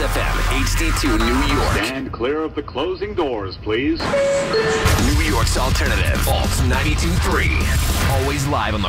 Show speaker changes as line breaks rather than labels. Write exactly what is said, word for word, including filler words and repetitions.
F M, H D two, New York.
Stand clear of the closing doors, please.
New York's alternative, Alt ninety-two point three. Always live on the